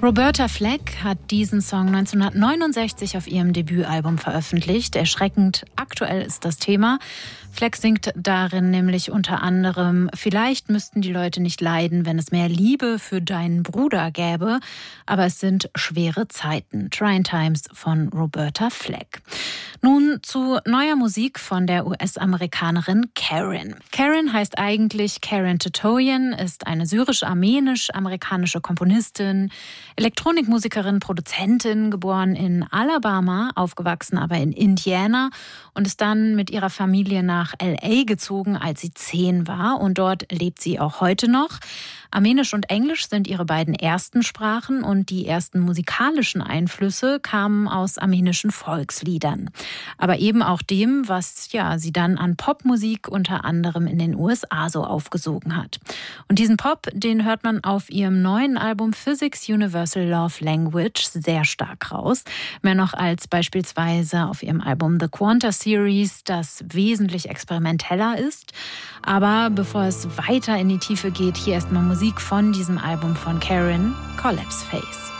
Roberta Flack hat diesen Song 1969 auf ihrem Debütalbum veröffentlicht. Erschreckend aktuell ist das Thema. Flack singt darin nämlich unter anderem: Vielleicht müssten die Leute nicht leiden, wenn es mehr Liebe für deinen Bruder gäbe, aber es sind schwere Zeiten. Trying Times von Roberta Flack. Nun zu neuer Musik von der US-Amerikanerin Karen. Karen heißt eigentlich Karen Tatoian, ist eine syrisch-armenisch-amerikanische Komponistin, Elektronikmusikerin, Produzentin, geboren in Alabama, aufgewachsen aber in Indiana und ist dann mit ihrer Familie nach LA gezogen, als sie 10 war, und dort lebt sie auch heute noch. Armenisch und Englisch sind ihre beiden ersten Sprachen und die ersten musikalischen Einflüsse kamen aus armenischen Volksliedern. Aber eben auch dem, was sie dann an Popmusik unter anderem in den USA so aufgesogen hat. Und diesen Pop, den hört man auf ihrem neuen Album Physics Universal Love Language sehr stark raus. Mehr noch als beispielsweise auf ihrem Album The Quanta Series, das wesentlich experimenteller ist. Aber bevor es weiter in die Tiefe geht, hier erstmal Musik von diesem Album von Karen, Collapse Face.